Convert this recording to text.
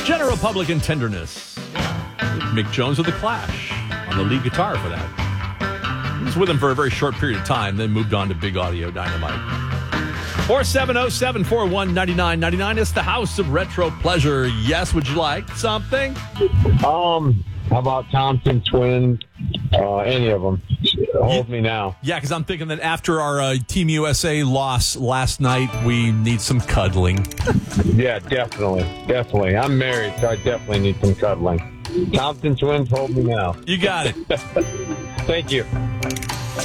General Public and Tenderness. Mick Jones with The Clash on the lead guitar for that. He was with him for a very short period of time, then moved on to Big Audio Dynamite. 470-741-9999. It's the House of Retro Pleasure. Yes, would you like something? How about Thompson Twins? Any of them. Hold me now. Yeah, because I'm thinking that after our Team USA loss last night, we need some cuddling. Yeah, definitely. I'm married, so I definitely need some cuddling. Thompson Twins, hold me now. You got it. Thank you.